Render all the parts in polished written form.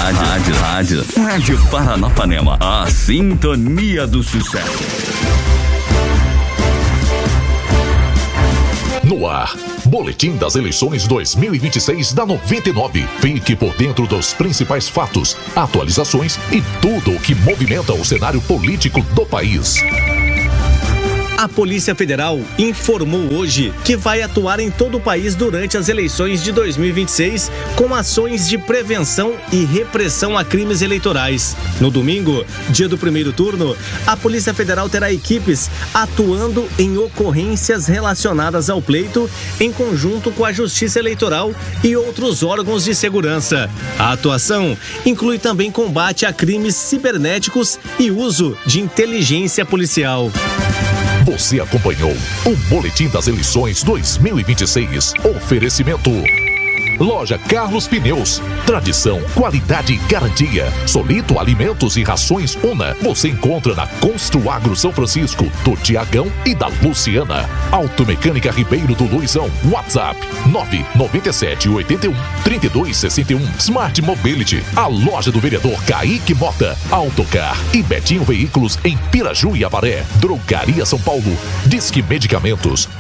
Rádio Paranapanema, a sintonia do sucesso. No ar, Boletim das Eleições 2026 da 99. Fique por dentro dos principais fatos, atualizações e tudo o que movimenta o cenário político do país. A Polícia Federal informou hoje que vai atuar em todo o país durante as eleições de 2026 com ações de prevenção e repressão a crimes eleitorais. No domingo, dia do primeiro turno, a Polícia Federal terá equipes atuando em ocorrências relacionadas ao pleito em conjunto com a Justiça Eleitoral e outros órgãos de segurança. A atuação inclui também combate a crimes cibernéticos e uso de inteligência policial. Você acompanhou o Boletim das Eleições 2026. Oferecimento: Loja Carlos Pneus. Tradição, qualidade e garantia. Solito Alimentos e Rações Una. Você encontra na Construagro São Francisco, do Tiagão e da Luciana. Automecânica Ribeiro do Luizão. WhatsApp 997813261. Smart Mobility. A loja do vereador Kaique Mota. Autocar e Betinho Veículos em Piraju e Avaré. Drogaria São Paulo. Disque Medicamentos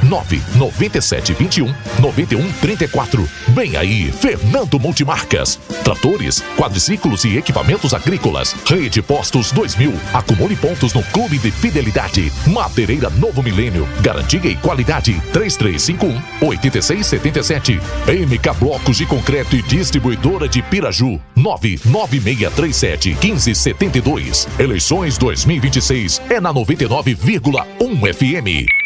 997219134. Vem aí Fernando Multimarcas. Tratores, quadriciclos e equipamentos agrícolas. Rede Postos 2000. Acumule pontos no Clube de Fidelidade. Madeireira Novo Milênio. Garantia e qualidade. 3351-8677. MK Blocos de Concreto e Distribuidora de Piraju. 99637-1572. Eleições 2026 é na 99,1 FM.